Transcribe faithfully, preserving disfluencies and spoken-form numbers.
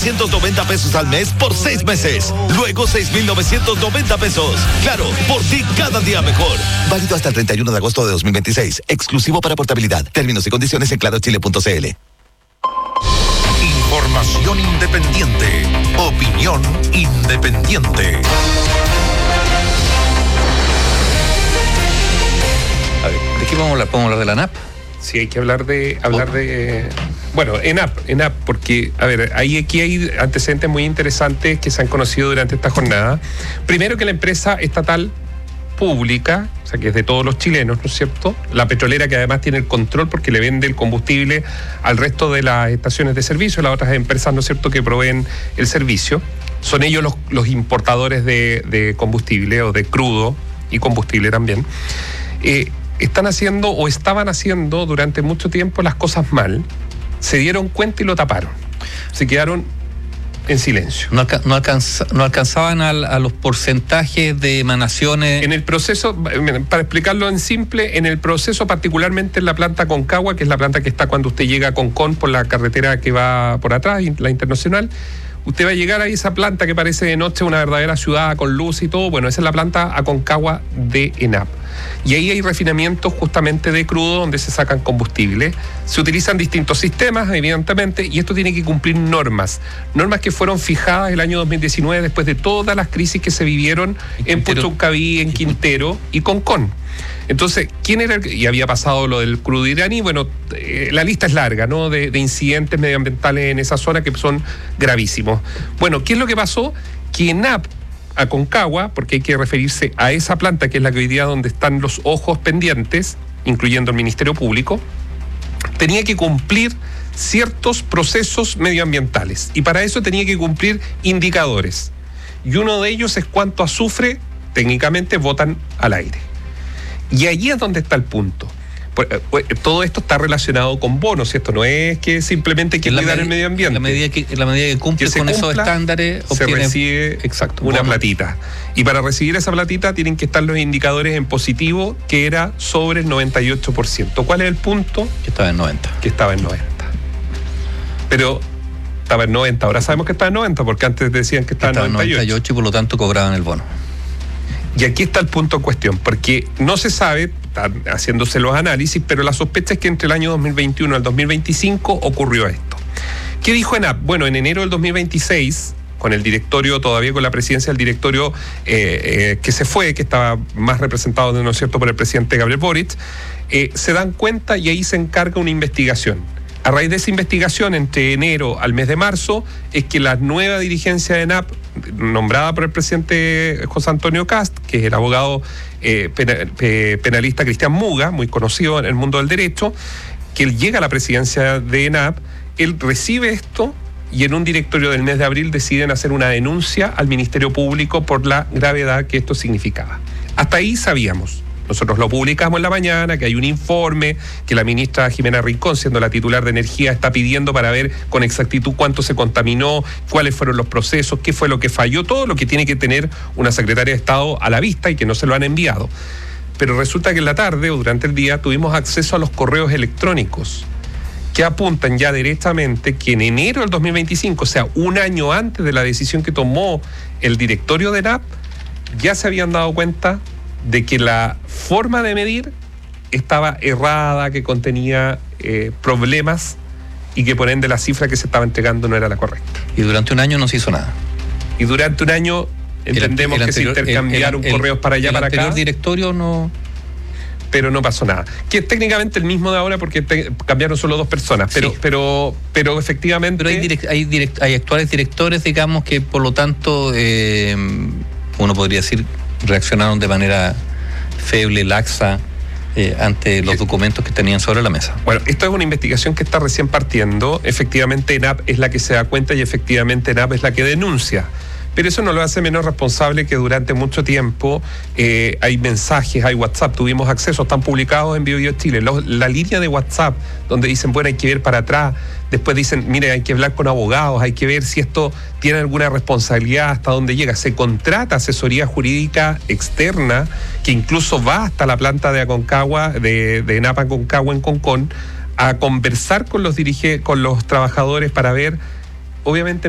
novecientos noventa pesos al mes por seis meses. Luego seis mil novecientos noventa pesos. Claro, por ti cada día mejor. Válido hasta el treinta y uno de agosto de dos mil veintiséis. Exclusivo para portabilidad. Términos y condiciones en claro chile punto c l. Información independiente. Opinión independiente. A ver, ¿de qué vamos a hablar? ¿Podemos hablar de la N A P? Sí, hay que hablar de hablar de bueno, ENAP, ENAP, porque, a ver, ahí aquí hay antecedentes muy interesantes que se han conocido durante esta jornada. Primero, que la empresa estatal pública, o sea, que es de todos los chilenos, ¿no es cierto? La petrolera, que además tiene el control porque le vende el combustible al resto de las estaciones de servicio, las otras empresas, ¿no es cierto?, que proveen el servicio. Son ellos los, los importadores de, de combustible o de crudo y combustible también. Eh, están haciendo o estaban haciendo durante mucho tiempo las cosas mal, se dieron cuenta y lo taparon. Se quedaron en silencio. No, alca- no, alcanza- no alcanzaban al, a los porcentajes de emanaciones. En el proceso, para explicarlo en simple, en el proceso particularmente en la planta Concagua, que es la planta que está cuando usted llega a Concón por la carretera que va por atrás, la internacional, usted va a llegar a esa planta que parece de noche una verdadera ciudad con luz y todo. Bueno, esa es la planta Aconcagua de ENAP. Y ahí hay refinamientos justamente de crudo donde se sacan combustible. Se utilizan distintos sistemas, evidentemente, y esto tiene que cumplir normas. Normas que fueron fijadas el año dos mil diecinueve después de todas las crisis que se vivieron en Puchuncaví, en Quintero y Concón. Entonces, ¿quién era el, y había pasado lo del crudo iraní? Bueno, eh, la lista es larga, ¿no? De, de incidentes medioambientales en esa zona que son gravísimos. Bueno, ¿qué es lo que pasó? Que ENAP, Aconcagua, porque hay que referirse a esa planta que es la que hoy día donde están los ojos pendientes, incluyendo el Ministerio Público, tenía que cumplir ciertos procesos medioambientales y para eso tenía que cumplir indicadores. Y uno de ellos es cuánto azufre técnicamente botan al aire. Y allí es donde está el punto. Todo esto está relacionado con bonos, ¿cierto? No es que simplemente hay que cuidar el medio ambiente. La medida que, la medida que cumple que con cumpla, esos estándares, se obtiene, recibe exacto, una bono. platita. Y para recibir esa platita tienen que estar los indicadores en positivo, que era sobre el noventa y ocho por ciento. ¿Cuál es el punto? Que estaba en noventa. Que estaba en noventa. Pero estaba en noventa. Ahora sabemos que estaba en noventa, porque antes decían que estaba, estaba en noventa y ocho. noventa y ocho y por lo tanto cobraban el bono. Y aquí está el punto en cuestión, porque no se sabe, están haciéndose los análisis, pero la sospecha es que entre el año dos mil veintiuno y el dos mil veinticinco ocurrió esto. ¿Qué dijo ENAP? Bueno, en enero del dos mil veintiséis, con el directorio, todavía con la presidencia del directorio eh, eh, que se fue, que estaba más representado, ¿no es cierto?, por el presidente Gabriel Boric, eh, se dan cuenta y ahí se encarga una investigación. A raíz de esa investigación, entre enero al mes de marzo, es que la nueva dirigencia de ENAP, nombrada por el presidente José Antonio Kast, que es el abogado eh, penal, eh, penalista Cristian Muga, muy conocido en el mundo del derecho, que él llega a la presidencia de ENAP, él recibe esto y en un directorio del mes de abril deciden hacer una denuncia al Ministerio Público por la gravedad que esto significaba. Hasta ahí sabíamos. Nosotros lo publicamos en la mañana, que hay un informe que la ministra Jimena Rincón, siendo la titular de Energía, está pidiendo para ver con exactitud cuánto se contaminó, cuáles fueron los procesos, qué fue lo que falló, todo lo que tiene que tener una secretaria de Estado a la vista y que no se lo han enviado. Pero resulta que en la tarde o durante el día tuvimos acceso a los correos electrónicos que apuntan ya directamente que en enero del dos mil veinticinco, o sea, un año antes de la decisión que tomó el directorio de ENAP, ya se habían dado cuenta de que la forma de medir estaba errada, que contenía eh, problemas y que por ende la cifra que se estaba entregando no era la correcta. Y durante un año no se hizo nada. Y durante un año entendemos el, el anterior, que se intercambiaron el, el, correos para allá, el para acá. El directorio no... Pero no pasó nada. Que es técnicamente el mismo de ahora porque te, cambiaron solo dos personas, pero sí. pero pero efectivamente... Pero hay, direct, hay, direct, hay actuales directores, digamos, que por lo tanto, eh, uno podría decir, reaccionaron de manera feble, laxa, eh, ante los documentos que tenían sobre la mesa. Bueno, esto es una investigación que está recién partiendo. Efectivamente, ENAP es la que se da cuenta y efectivamente ENAP es la que denuncia. Pero eso no lo hace menos responsable que durante mucho tiempo eh, hay mensajes, hay WhatsApp, tuvimos acceso, están publicados en BioBio Chile. Los, la línea de WhatsApp, donde dicen, bueno, hay que ver para atrás, después dicen, mire, hay que hablar con abogados, hay que ver si esto tiene alguna responsabilidad, hasta dónde llega. Se contrata asesoría jurídica externa, que incluso va hasta la planta de Aconcagua, de, de ENAP Aconcagua en Concón, a conversar con los dirige, con los trabajadores para ver, obviamente,